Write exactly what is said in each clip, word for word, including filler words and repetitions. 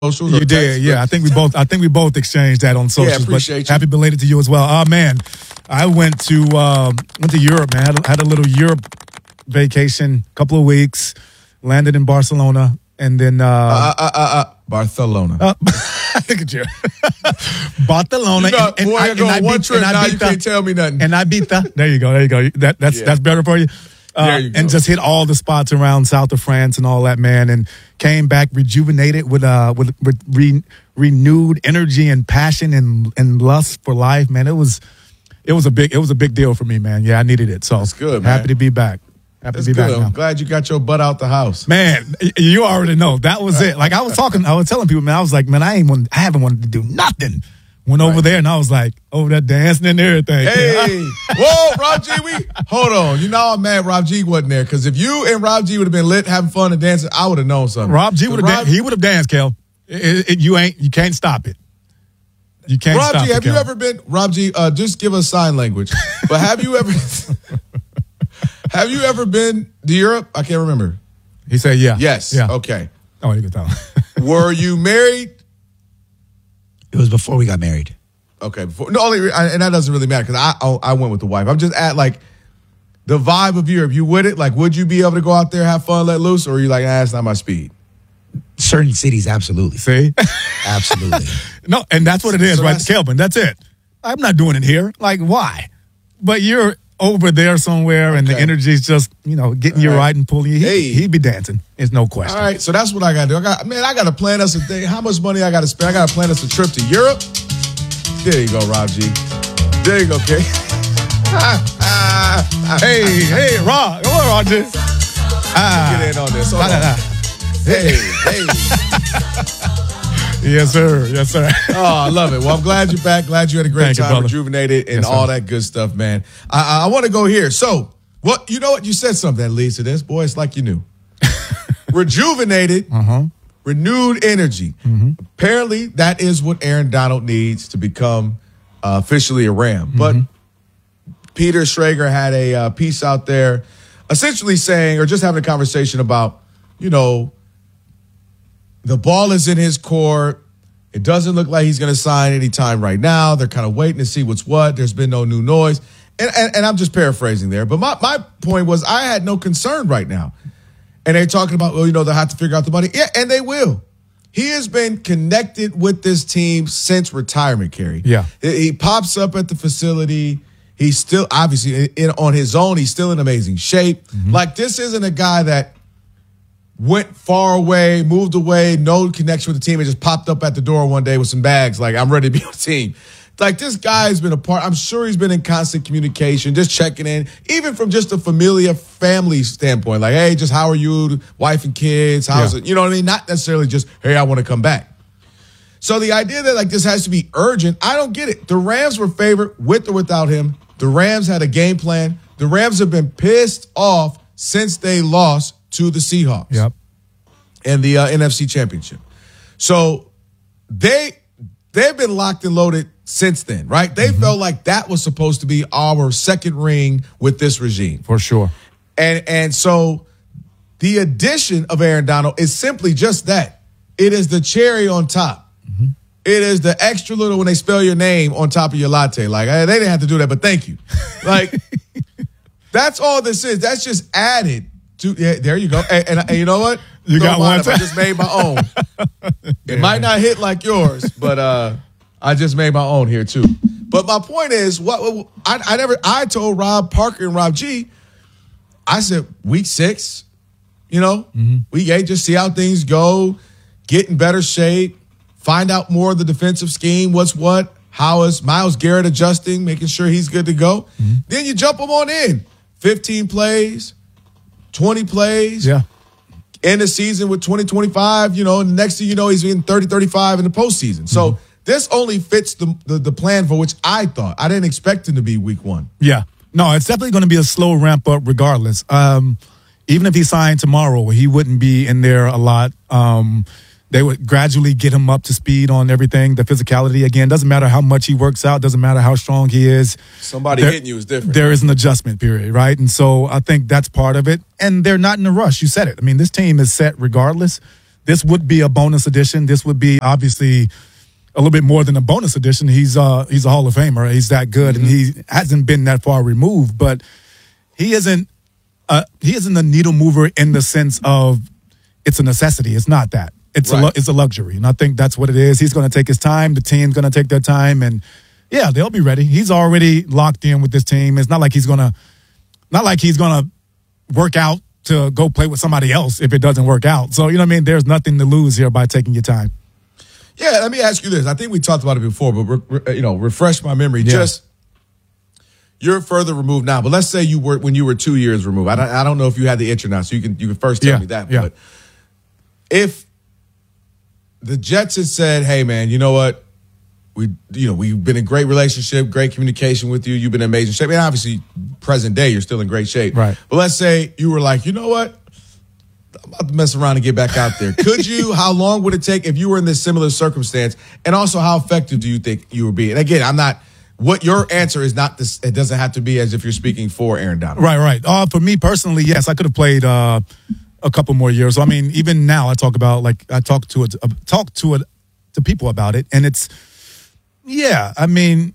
socials. You did, yeah. I think we both. I think we both exchanged that on socials. Yeah, appreciate but you. Happy belated to you as well. Oh man, I went to uh, went to Europe, man. Had a, had a little Europe vacation, couple of weeks. Landed in Barcelona, and then uh, uh, uh, uh, uh, Barcelona. Uh, look at you, Barcelona. You know, and, boy, and I go and one beat, trip and now. I You beat the, can't tell me nothing. And I beat the. There you go. There you go. That that's Yeah. that's better for you. Uh, There you go. And just hit all the spots around south of France and all that, man, and came back rejuvenated with uh with, with re, renewed energy and passion and and lust for life, man. It was it was a big it was a big deal for me, man. Yeah, I needed it. So That's good, man. happy to be back. Happy That's to be good. back now. I'm glad you got your butt out the house. Man, y- you already know that was it. Like I was talking, I was telling people, man, I was like, man, I ain't want, I haven't wanted to do nothing. Went over Right. there and I was like, over there dancing and everything. Hey, whoa, Rob G, we hold on. You know I'm mad Rob G wasn't there because if you and Rob G would have been lit, having fun and dancing, I would have known something. Rob G would have Rob, danced. He would have danced, Kel. It- it- it- you ain't, you can't stop it. You can't Rob stop G, it, have you Kel. ever been Rob G? Uh, just give us sign language. But have you ever? have you ever been to Europe? I can't remember. He said, yeah. Yes. Yeah. Okay. Oh, you can tell. Were you married? It was before we got married. Okay. Before, no, only and that doesn't really matter because I oh, I went with the wife. I'm just at like the vibe of Europe. You with it? Like, would you be able to go out there, have fun, let loose, or are you like, ah, it's not my speed? Certain cities, absolutely. See? Absolutely. No, and that's what it is, So right, that's- Kelvin? That's it. I'm not doing it here. Like, why? But you're over there somewhere, and the Okay. energy's just, you know, getting you All right. right and pulling you. He, Hey. He'd be dancing. There's no question. All right, so that's what I got to do. I got, man, I got to plan us a thing. How much money I got to spend? I got to plan us a trip to Europe. There you go, Rob G. There you go, Kay. Hey, hey, Rod. Come on, Roger. Ah, Get in on this. Hold da, da, on. da. Hey, hey. Yes, sir. Yes, sir. Oh, I love it. Well, I'm glad you're back. Glad you had a great Thank you, time, brother. rejuvenated, and Yes, sir. all that good stuff, man. I, I, I want to go here. So, what you know what? You said something that leads to this. Boy, it's like you knew. Rejuvenated, Uh-huh. renewed energy. Apparently, that is what Aaron Donald needs to become uh, officially a Ram. But Peter Schrager had a uh, piece out there essentially saying, or just having a conversation about, you know, the ball is in his court. It doesn't look like he's going to sign anytime right now. They're kind of waiting to see what's what. There's been no new noise. And, and, and I'm just paraphrasing there. But my, my point was I had no concern right now. And they're talking about, well, you know, they'll have to figure out the money. Yeah, and they will. He has been connected with this team since retirement, Kerry. Yeah. He he pops up at the facility. He's still, obviously, in, on his own, he's still in amazing shape. Like, this isn't a guy that went far away, moved away, no connection with the team, and just popped up at the door one day with some bags like, I'm ready to be on the team. Like, this guy has been a part. I'm sure he's been in constant communication, just checking in, even from just a familiar family standpoint. Like, hey, just how are you, wife and kids? How's Yeah. it? You know what I mean? Not necessarily just, hey, I want to come back. So the idea that like this has to be urgent, I don't get it. The Rams were favored with or without him. The Rams had a game plan. The Rams have been pissed off since they lost to the Seahawks Yep. in the uh, N F C Championship. So they they've been locked and loaded since then, right? They felt like that was supposed to be our second ring with this regime. For sure. And and so the addition of Aaron Donald is simply just that. It is the cherry on top. It is the extra little when they spell your name on top of your latte. Like, hey, they didn't have to do that, but thank you. Like, that's all this is. That's just added to, yeah, there you go. And, and, and you know what? You Don't got mind one if I time. just made my own. It might not hit like yours, but uh, I just made my own here too. But my point is, what what- I, I never, I told Rob Parker and Rob G, I said, week six, you know, week eight, just see how things go, get in better shape, find out more of the defensive scheme, what's what, how is Myles Garrett adjusting, making sure he's good to go. Then you jump him on in. fifteen plays, twenty plays. Yeah. End the season with twenty, twenty-five, you know, and the next thing you know, he's in thirty, thirty-five in the postseason. So this only fits the, the the plan for which I thought. I didn't expect him to be week one. Yeah. No, it's definitely going to be a slow ramp up regardless. Um, even if he signed tomorrow, he wouldn't be in there a lot. Um, they would gradually get him up to speed on everything, the physicality. Again, doesn't matter how much he works out, doesn't matter how strong he is. Somebody There- hitting you is different. There is an adjustment period, right? And so I think that's part of it. And they're not in a rush. You said it. I mean, this team is set regardless. this would be a bonus edition. This would be obviously a little bit more than a bonus edition. He's uh he's a Hall of Famer. He's that good, mm-hmm. and he hasn't been that far removed. But he isn't uh he isn't a needle mover in the sense of it's a necessity. It's not that. It's right. a it's a luxury, and I think that's what it is. He's going to take his time. The team's going to take their time, and yeah, they'll be ready. He's already locked in with this team. It's not like he's gonna not like he's gonna work out to go play with somebody else if it doesn't work out. So you know what I mean. There's nothing to lose here by taking your time. Yeah, let me ask you this. I think we talked about it before, but re- re- you know, refresh my memory. Yeah. Just you're further removed now, but let's say you were when you were two years removed. I don't, I don't know if you had the itch or not, so you can you can first tell yeah. me that. Yeah. But if the Jets had said, "Hey, man, you know what? We you know we've been in great relationship, great communication with you. You've been in amazing shape. And obviously, present day, you're still in great shape. Right. But let's say you were like, you know what? I'm about to mess around and get back out there. Could you? How long would it take if you were in this similar circumstance? And also, how effective do you think you would be? And again, I'm not. What your answer is not this. It doesn't have to be as if you're speaking for Aaron Donald. Right, right. Uh, for me personally, yes, I could have played uh, a couple more years. So, I mean, even now, I talk about like I talk to a, a talk to a, to people about it, and it's yeah. I mean,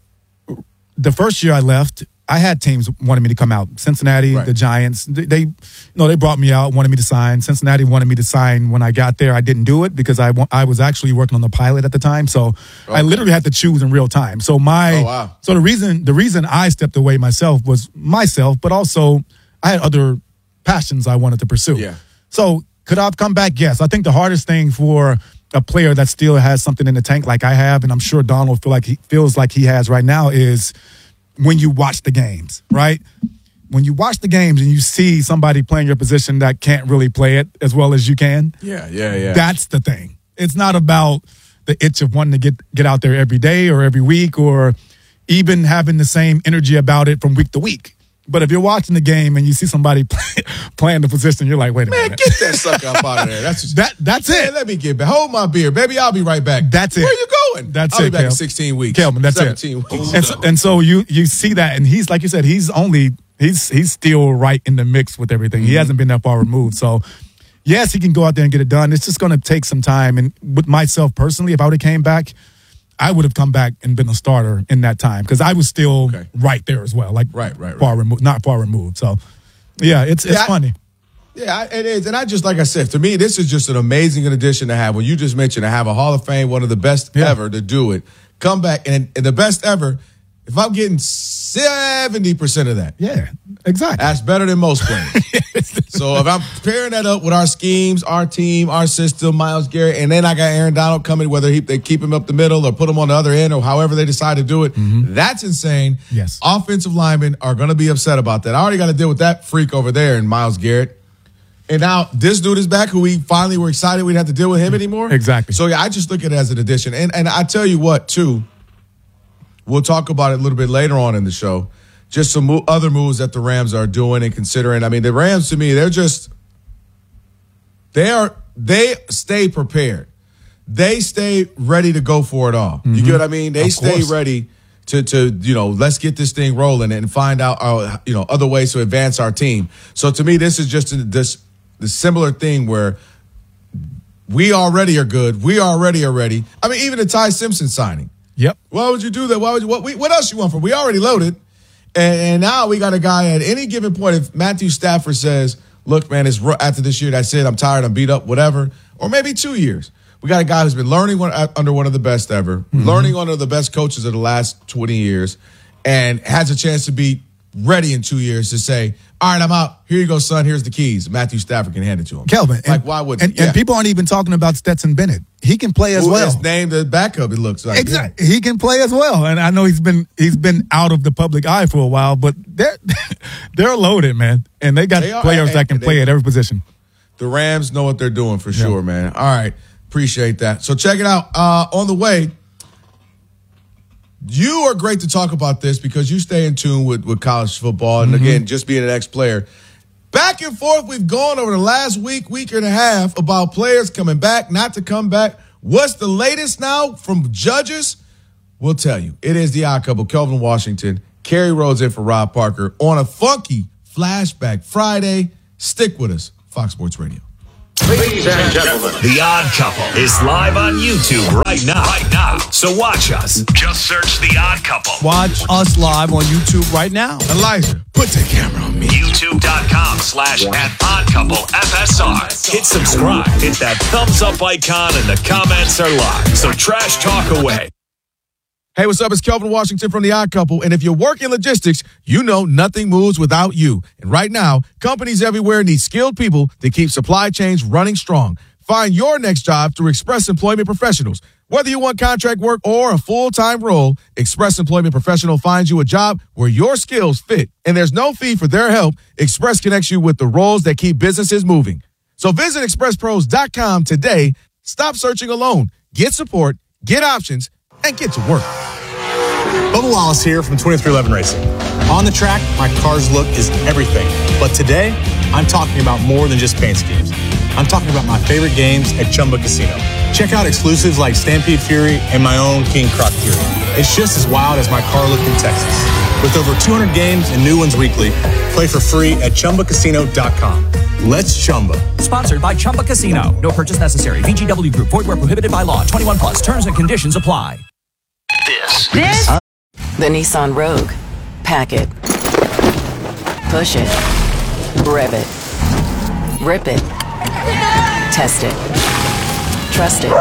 the first year I left, I had teams wanted me to come out. Cincinnati, right. the Giants, they, they, you know, they brought me out, wanted me to sign. Cincinnati wanted me to sign. When I got there, I didn't do it because I, I was actually working on the pilot at the time. So okay. I literally had to choose in real time. So my, oh, wow. so the reason, the reason I stepped away myself was myself, but also I had other passions I wanted to pursue. Yeah. So could I have come back? Yes. I think the hardest thing for a player that still has something in the tank like I have, and I'm sure Donald feel like he feels like he has right now, is when you watch the games, right? When you watch the games and you see somebody playing your position that can't really play it as well as you can. Yeah, yeah, yeah. That's the thing. It's not about the itch of wanting to get, get out there every day or every week or even having the same energy about it from week to week. But if you're watching the game and you see somebody play, playing the position, you're like, wait a Man, minute. get that sucker up out of there. That's just, that. That's man, it. let me get back. Hold my beer. Baby, I'll be right back. That's it. Where you going? That's I'll it, be back Kel. in sixteen weeks. Kelvin, that's seventeen it. weeks. And so, and so you you see that, and he's, like you said, he's only, he's he's still right in the mix with everything. Mm-hmm. He hasn't been that far removed. So, yes, he can go out there and get it done. It's just going to take some time. And with myself personally, if I would have came back, I would have come back and been a starter in that time because I was still okay. right there as well, like right, right, right. far removed, not far removed. So, yeah, it's it's yeah, I, funny. Yeah, it is. And I just, like I said, to me, this is just an amazing addition to have. When you just mentioned to have a Hall of Fame, one of the best yeah. ever to do it, come back, and, and the best ever, if I'm getting seventy percent of that. Yeah, exactly. That's better than most players. So if I'm pairing that up with our schemes, our team, our system, Myles Garrett, and then I got Aaron Donald coming, whether he, they keep him up the middle or put him on the other end or however they decide to do it, mm-hmm. that's insane. Yes. Offensive linemen are going to be upset about that. I already got to deal with that freak over there in Myles Garrett. And now this dude is back who we finally were excited we didn't have to deal with him anymore. Exactly. So, yeah, I just look at it as an addition. And, and I tell you what, too, we'll talk about it a little bit later on in the show. Just some mo- other moves that the Rams are doing and considering. I mean, the Rams, to me, they're just they are they stay prepared. They stay ready to go for it all. Mm-hmm. You get what I mean? They of stay course. ready to to you know, let's get this thing rolling and find out our, you know, other ways to advance our team. So to me, this is just a, this the similar thing where we already are good. We already are ready. I mean, even the Ty Simpson signing. Yep. Why would you do that? Why would you? What, we, what else you want from? We already loaded. And, and now we got a guy at any given point. If Matthew Stafford says, look, man, it's after this year, that's it. I'm tired. I'm beat up, whatever. Or maybe two years. We got a guy who's been learning one, under one of the best ever, mm-hmm. learning under the best coaches of the last twenty years, and has a chance to be ready in two years to say, all right, I'm out. Here you go, son. Here's the keys. Matthew Stafford can hand it to him. Kelvin. Like, and, why wouldn't and, yeah. and people aren't even talking about Stetson Bennett. He can play as Who well. is named the backup, it looks like. Exactly. Yeah. He can play as well. And I know he's been he's been out of the public eye for a while, but they're they're loaded, man. And they got they are, players and, that can they, play at every position. The Rams know what they're doing for yeah. sure, man. All right. Appreciate that. So check it out. Uh, on the way, you are great to talk about this because you stay in tune with, with college football. And, mm-hmm. again, just being an ex-player. Back and forth we've gone over the last week, week and a half about players coming back, not to come back. What's the latest now from judges? We'll tell you. It is the odd couple, Kelvin Washington, Kerry Rhodes in for Rob Parker on a funky Flashback Friday. Stick with us, Fox Sports Radio. Ladies and gentlemen, The Odd Couple is live on YouTube right now. Right now. So watch us. Just search The Odd Couple. Watch us live on YouTube right now. Elijah, put that camera on me. YouTube.com slash at Odd Couple F S R. Hit subscribe. Hit that thumbs up icon and the comments are live. So trash talk away. Hey, what's up? It's Kelvin Washington from The Odd Couple. And if you work in logistics, you know nothing moves without you. And right now, companies everywhere need skilled people to keep supply chains running strong. Find your next job through Express Employment Professionals. Whether you want contract work or a full-time role, Express Employment Professional finds you a job where your skills fit. And there's no fee for their help. Express connects you with the roles that keep businesses moving. So visit express pros dot com today. Stop searching alone. Get support, get options, and get to work. Bubba Wallace here from twenty-three eleven Racing. On the track, my car's look is everything. But today, I'm talking about more than just paint schemes. I'm talking about my favorite games at Chumba Casino. Check out exclusives like Stampede Fury and my own King Croc Fury. It's just as wild as my car look in Texas. With over two hundred games and new ones weekly, play for free at chumba casino dot com. Let's Chumba. Sponsored by Chumba Casino. No purchase necessary. V G W Group. Void where prohibited by law. twenty-one plus. Terms and conditions apply. This. This? The Nissan Rogue. Pack it. Push it. Rev it. Rip it. Test it. Trust it.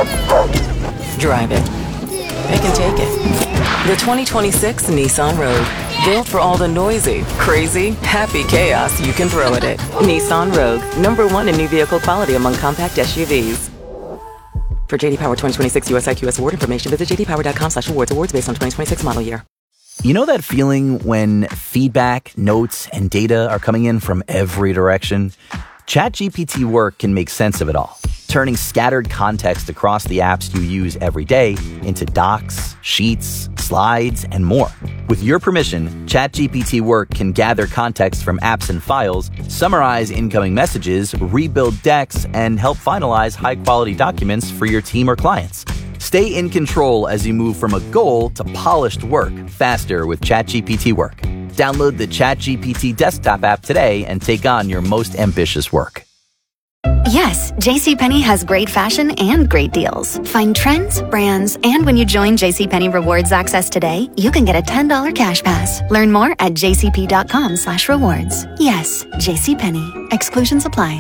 Drive it. Pick and take it. The twenty twenty-six Nissan Rogue. Built for all the noisy, crazy, happy chaos you can throw at it. Nissan Rogue. Number one in new vehicle quality among compact S U Vs. For J D Power twenty twenty-six U S I Q S award information, visit j d power dot com slash awards. Awards based on twenty twenty-six model year. You know that feeling when feedback, notes, and data are coming in from every direction? ChatGPT Work can make sense of it all, turning scattered context across the apps you use every day into docs, sheets, slides, and more. With your permission, ChatGPT Work can gather context from apps and files, summarize incoming messages, rebuild decks, and help finalize high-quality documents for your team or clients. Stay in control as you move from a goal to polished work faster with ChatGPT Work. Download the ChatGPT desktop app today and take on your most ambitious work. Yes, JCPenney has great fashion and great deals. Find trends, brands, and when you join JCPenney Rewards Access today, you can get a ten dollars cash pass. Learn more at jcp.com slash rewards. Yes, JCPenney. Exclusions apply.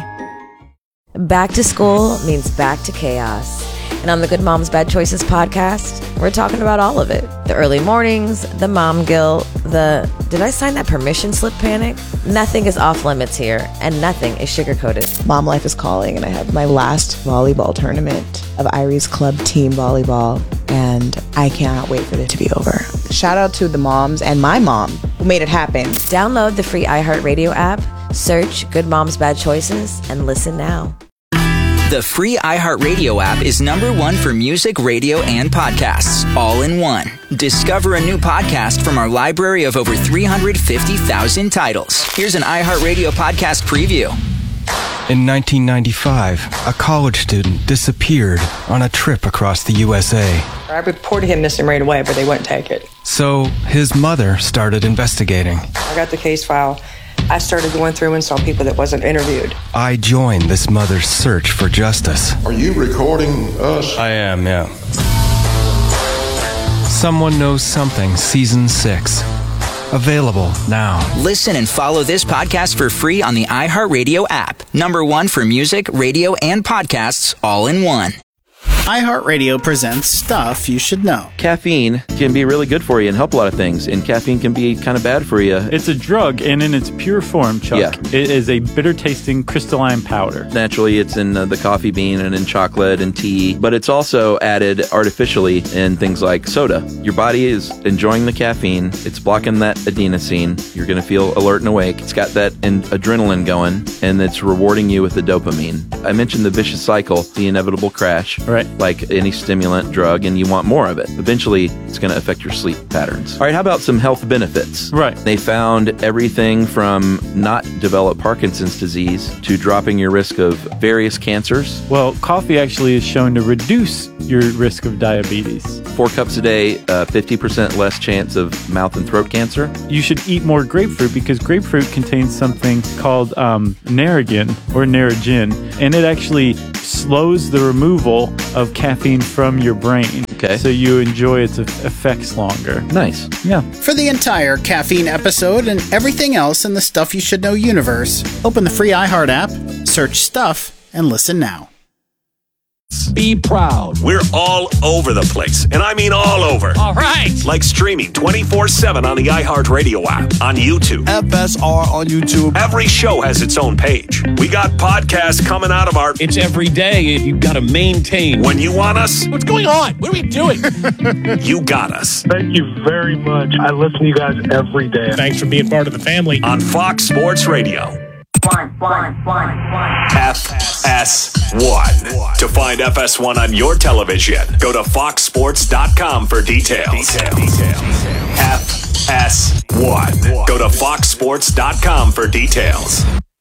Back to school means back to chaos. And on the Good Moms Bad Choices podcast, we're talking about all of it. The early mornings, the mom guilt, the did I sign that permission slip panic? Nothing is off limits here, and nothing is sugar-coated. Mom life is calling, and I have my last volleyball tournament of Irie's Club team volleyball, and I cannot wait for it to be over. Shout out to the moms and my mom who made it happen. Download the free iHeartRadio app, search Good Moms Bad Choices, and listen now. The free iHeartRadio app is number one for music, radio, and podcasts, all in one. Discover a new podcast from our library of over three hundred fifty thousand titles. Here's an iHeartRadio podcast preview. In nineteen ninety-five, a college student disappeared on a trip across the U S A. I reported him missing right away, but they wouldn't take it. So his mother started investigating. I got the case file. I started going through and saw people that wasn't interviewed. I joined this mother's search for justice. Are you recording us? I am, yeah. Someone Knows Something, Season six. Available now. Listen and follow this podcast for free on the iHeartRadio app. Number one for music, radio, and podcasts, all in one. iHeartRadio presents Stuff You Should Know. Caffeine can be really good for you and help a lot of things, and caffeine can be kind of bad for you. It's a drug, and in its pure form, Chuck, yeah. It is a bitter-tasting crystalline powder. Naturally, it's in uh, the coffee bean and in chocolate and tea, but it's also added artificially in things like soda. Your body is enjoying the caffeine. It's blocking that adenosine. You're going to feel alert and awake. It's got that in- adrenaline going, and it's rewarding you with the dopamine. I mentioned the vicious cycle, the inevitable crash. Right. like any stimulant drug, and you want more of it. Eventually, it's going to affect your sleep patterns. All right, how about some health benefits? Right. They found everything from not develop Parkinson's disease to dropping your risk of various cancers. Well, coffee actually is shown to reduce your risk of diabetes. Four cups a day, uh, fifty percent less chance of mouth and throat cancer. You should eat more grapefruit because grapefruit contains something called um, Narragin or Narragin, and it actually slows the removal of caffeine from your brain. Okay. So you enjoy its effects longer. Nice. Yeah. For the entire caffeine episode and everything else in the Stuff You Should Know universe, open the free iHeart app, search Stuff, and listen now. Be proud. We're all over the place, and I mean all over. All right. Like streaming twenty-four seven on the iHeartRadio app, on YouTube. F S R on YouTube. Every show has its own page. We got podcasts coming out of our... It's every day. You've got to maintain. When you want us... What's going on? What are we doing? You got us. Thank you very much. I listen to you guys every day. Thanks for being part of the family. On Fox Sports Radio. One, one, one, one. F S one. To find F S one on your television, go to fox sports dot com for details. F S one. Go to fox sports dot com for details.